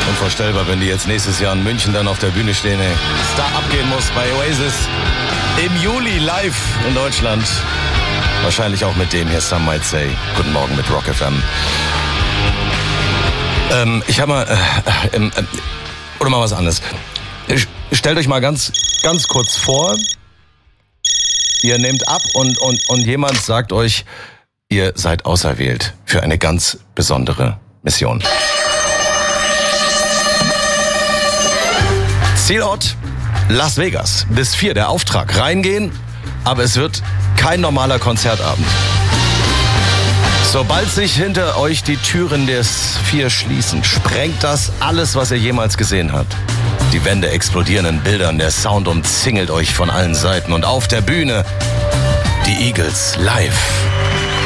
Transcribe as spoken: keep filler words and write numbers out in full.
Unvorstellbar, wenn die jetzt nächstes Jahr in München dann auf der Bühne stehen. Ey. Was da abgehen muss bei Oasis im Juli live in Deutschland. Wahrscheinlich auch mit dem hier, Some Might Say. Guten Morgen mit Rock F M. Ähm, ich habe mal, äh, äh, äh, oder mal was anderes. Stellt euch mal ganz, ganz kurz vor, ihr nehmt ab und, und, und jemand sagt euch, ihr seid auserwählt für eine ganz besondere Mission. Zielort Las Vegas. Bis vier der Auftrag. Reingehen, aber es wird kein normaler Konzertabend. Sobald sich hinter euch die Türen des Vier schließen, sprengt das alles, was ihr jemals gesehen habt. Die Wände explodieren in Bildern, der Sound umzingelt euch von allen Seiten und auf der Bühne die Eagles live.